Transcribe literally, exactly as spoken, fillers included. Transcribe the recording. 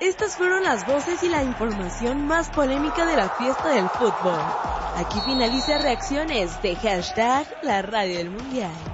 Estas fueron las voces y la información más polémica de la fiesta del fútbol. Aquí finaliza Reacciones de hashtag La Radio del Mundial.